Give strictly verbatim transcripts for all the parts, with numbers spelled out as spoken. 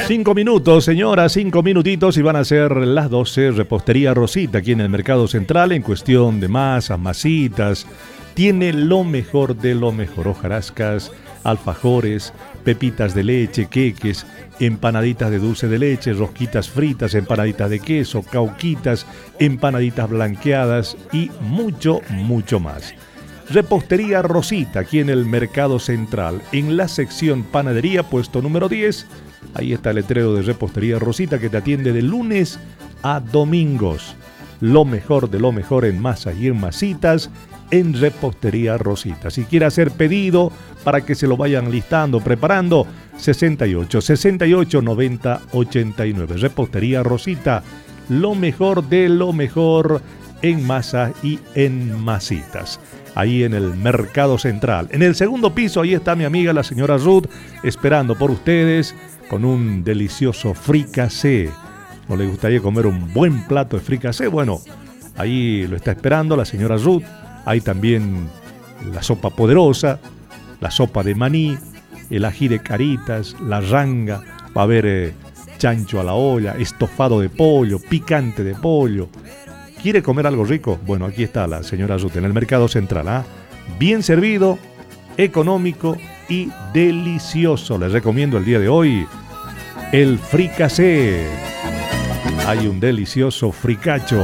Cinco minutos, señora, cinco minutitos y van a ser las doce. Repostería Rosita, aquí en el Mercado Central, en cuestión de masas, masitas. Tiene lo mejor de lo mejor: hojarascas, alfajores, pepitas de leche, queques, empanaditas de dulce de leche, rosquitas fritas, empanaditas de queso, cauquitas, empanaditas blanqueadas y mucho, mucho más. Repostería Rosita, aquí en el Mercado Central, en la sección panadería, puesto número diez. Ahí está el letrero de Repostería Rosita, que te atiende de lunes a domingos. Lo mejor de lo mejor en masas y en masitas en Repostería Rosita. Si quiere hacer pedido para que se lo vayan listando, preparando, sesenta y ocho, sesenta y ocho, noventa, ochenta y nueve. Repostería Rosita, lo mejor de lo mejor en masa y en masitas. Ahí en el Mercado Central. En el segundo piso, ahí está mi amiga la señora Ruth, esperando por ustedes con un delicioso fricasé. ¿No le gustaría comer un buen plato de fricasé? Bueno, ahí lo está esperando la señora Ruth. Hay también la sopa poderosa, la sopa de maní, el ají de caritas, la ranga, va a haber eh, chancho a la olla, estofado de pollo, picante de pollo. ¿Quiere comer algo rico? Bueno, aquí está la señora Ruth en el Mercado Central. ¿eh? Bien servido, económico y delicioso. Les recomiendo el día de hoy el fricasé. Hay un delicioso fricacho.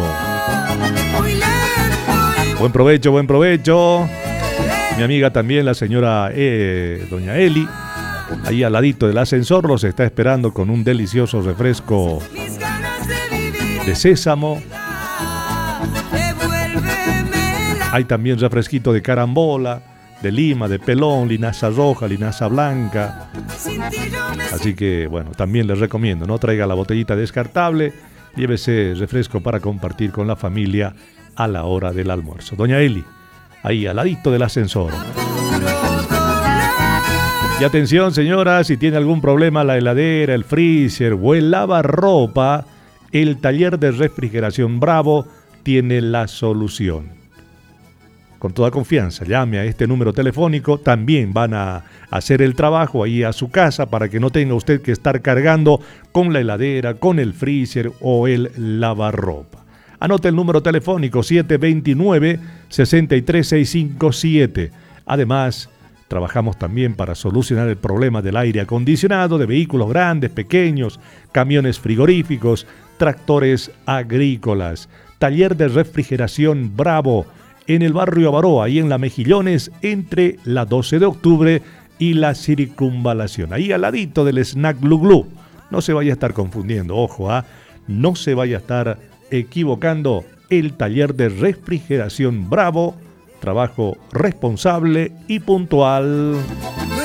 Buen provecho, buen provecho. Mi amiga también, la señora eh, doña Eli, ahí al ladito del ascensor, los está esperando con un delicioso refresco de sésamo. Hay también refresquito de carambola, de lima, de pelón, linaza roja, linaza blanca. Así que, bueno, también les recomiendo, no traiga la botellita descartable, llévese refresco para compartir con la familia a la hora del almuerzo. Doña Eli, ahí al ladito del ascensor. Y atención, señora, si tiene algún problema la heladera, el freezer o el lavarropa, el taller de refrigeración Bravo tiene la solución. Con toda confianza, llame a este número telefónico. También van a hacer el trabajo ahí a su casa para que no tenga usted que estar cargando con la heladera, con el freezer o el lavarropa. Anote el número telefónico siete dos nueve, seis tres seis cinco siete. Además, trabajamos también para solucionar el problema del aire acondicionado de vehículos grandes, pequeños, camiones frigoríficos, tractores agrícolas. Taller de refrigeración Bravo, en el barrio Abaró, ahí en la Mejillones, entre la doce de octubre y la Circunvalación. Ahí al ladito del Snack Glu Glu. No se vaya a estar confundiendo, ojo, ¿ah? No se vaya a estar equivocando. El taller de refrigeración Bravo, trabajo responsable y puntual.